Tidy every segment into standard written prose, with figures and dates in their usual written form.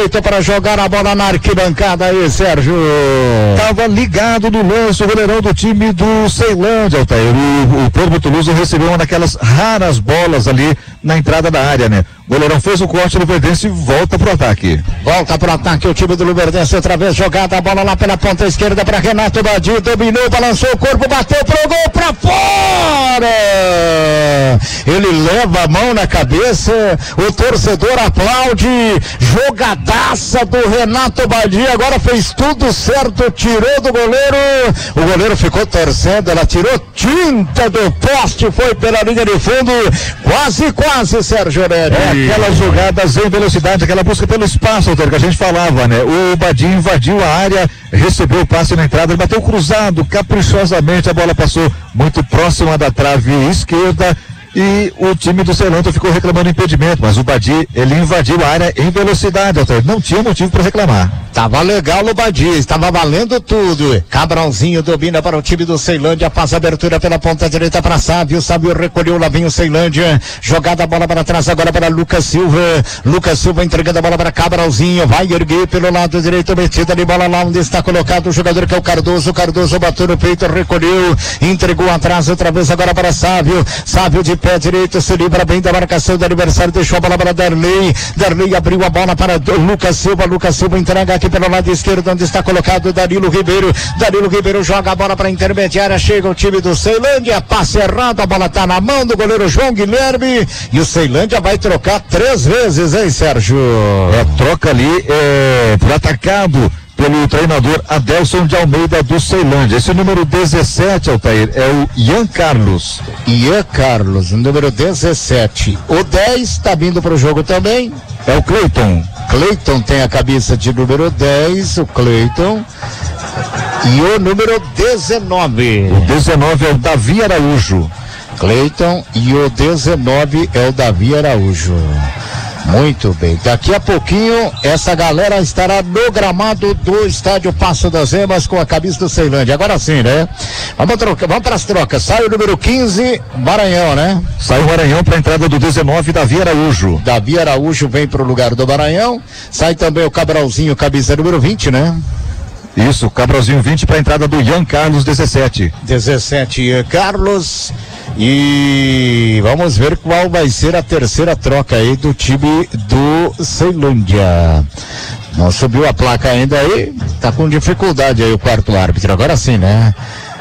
direito para jogar a bola na arquibancada aí, Sérgio. Tava ligado no lance o goleirão do time do Ceilândia, Altair. O Pedro Bortoluso recebeu uma daquelas raras bolas ali na entrada da área, né? O goleirão fez o corte do Luverdense e volta pro ataque. Volta pro ataque o time do Luverdense, outra vez jogada a bola lá pela ponta esquerda para Renato Badi, dominou, balançou o corpo, bateu pro gol, pra fora! Ele leva a mão na cabeça, o torcedor aplaude, jogadaça do Renato Badi, agora fez tudo certo, tirou do goleiro, o goleiro ficou torcendo, ela tirou tinta do poste, foi pela linha de fundo, quase, Sérgio Nery. Aquelas jogadas em velocidade, aquela busca pelo espaço, Altair, que a gente falava, né? O Badi invadiu a área, recebeu o passe na entrada, ele bateu cruzado, caprichosamente, a bola passou muito próxima da trave esquerda e o time do Ceilândia ficou reclamando impedimento, mas o Badi, ele invadiu a área em velocidade, Altair, não tinha motivo para reclamar. Tava legal o Badi, estava valendo tudo. Cabralzinho domina para o time do Ceilândia, passa abertura pela ponta direita para Sávio recolheu, lá vem o Ceilândia, jogada a bola para trás agora para Lucas Silva entregando a bola para Cabralzinho, vai erguer pelo lado direito, metida de bola lá onde está colocado o jogador que é o Cardoso bateu no peito, recolheu, entregou atrás outra vez agora para Sávio de pé direito, se livra bem da marcação do adversário, deixou a bola para Darley abriu a bola para Lucas Silva entrega aqui pelo lado esquerdo, onde está colocado Danilo Ribeiro joga a bola para a intermediária, chega o time do Ceilândia, passe errado, a bola está na mão do goleiro João Guilherme, e o Ceilândia vai trocar 3 vezes, hein, Sérgio? Troca ali, por atacado pelo treinador Adelson de Almeida do Ceilândia. Esse número 17, Altair, é o Ian Carlos, número 17. O 10 está vindo para o jogo também. É o Cleiton tem a cabeça de número 10, o Cleiton. E o número 19. O 19 é o Davi Araújo. Cleiton e o 19 é o Davi Araújo. Muito bem, daqui a pouquinho essa galera estará no gramado do estádio Passo das Emas com a camisa do Ceilândia. Agora sim, né? Vamos para as trocas. Sai o número 15, Maranhão, né? Sai o Maranhão para a entrada do 19, Davi Araújo. Davi Araújo vem para o lugar do Maranhão. Sai também o Cabralzinho, camisa número 20, né? Isso, Cabralzinho 20 para a entrada do Ian Carlos 17. 17, Ian Carlos. E vamos ver qual vai ser a terceira troca aí do time do Ceilândia. Não subiu a placa ainda aí, tá com dificuldade aí o quarto árbitro, agora sim, né?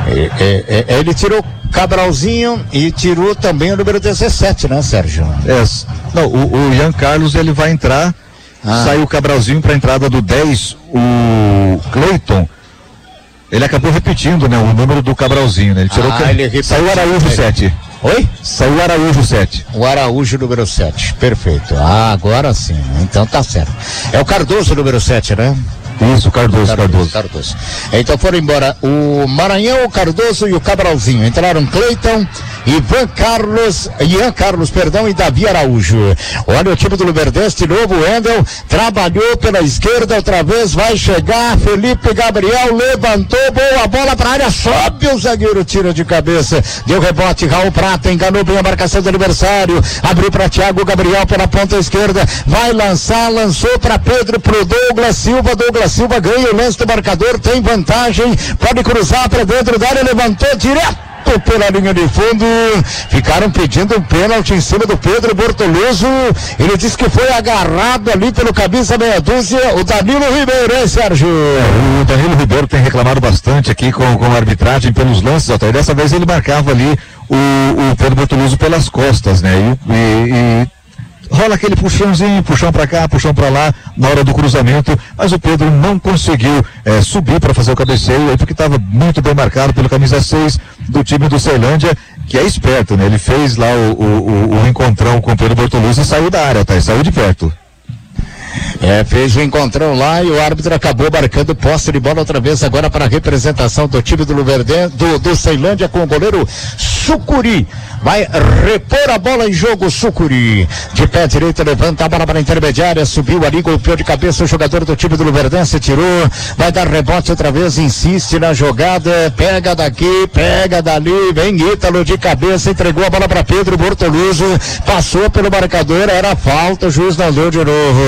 Ele tirou Cabralzinho e tirou também o número 17, né, Sérgio? Não, o Ian Carlos, ele vai entrar, saiu o Cabralzinho para a entrada do 10, o Cleiton. Ele acabou repetindo, né, o número do Cabralzinho, né? Ele tirou saiu o Araújo 7. Oi? Saiu o Araújo 7. O Araújo número 7, perfeito. Agora sim, então tá certo. É o Cardoso número 7, né? Isso, Cardoso. Então foram embora o Maranhão, o Cardoso e o Cabralzinho. Entraram Cleiton, Ian Carlos e Davi Araújo. Olha o time do Luverdense de novo, o Wendel trabalhou pela esquerda, outra vez vai chegar, Felipe Gabriel levantou, boa bola pra área, sobe o zagueiro, tira de cabeça, deu rebote, Raul Prata enganou bem a marcação do adversário, abriu pra Thiago Gabriel pela ponta esquerda, vai lançou pra Pedro, pro Douglas Silva ganha o lance do marcador, tem vantagem, pode cruzar para dentro da área, levantou direto pela linha de fundo, ficaram pedindo um pênalti em cima do Pedro Bortoluso, ele disse que foi agarrado ali pelo camisa meia dúzia, o Danilo Ribeiro, hein, Sérgio? O Danilo Ribeiro tem reclamado bastante aqui com a arbitragem pelos lances, até dessa vez ele marcava ali o Pedro Bortoluso pelas costas, né, e rola aquele puxão pra cá, puxão pra lá, na hora do cruzamento, mas o Pedro não conseguiu subir para fazer o cabeceio, aí porque estava muito bem marcado pelo camisa 6 do time do Ceilândia, que é esperto, né? Ele fez lá o encontrão com o Pedro Bortoluso e saiu da área, tá? Saiu de perto. Fez o encontrão lá e o árbitro acabou marcando posse de bola outra vez agora para a representação do time do Luverdense, do Ceilândia, com o goleiro Sucuri. Vai repor a bola em jogo, Sucuri. De pé direito, levanta a bola para a intermediária, subiu ali, golpeou de cabeça o jogador do time do Luverdense, tirou, vai dar rebote outra vez, insiste na jogada, pega daqui, pega dali, vem Ítalo de cabeça, entregou a bola para Pedro Bortoluso, passou pelo marcador, era falta, o juiz não deu de novo.